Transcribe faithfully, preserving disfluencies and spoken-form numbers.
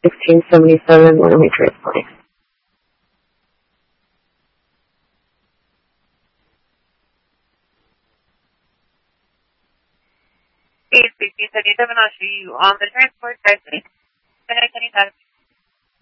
sixteen seventy-seven Winnemucca Trace Place. eight sixteen seventy-seven, I'll show you on the transport side. Connect anytime.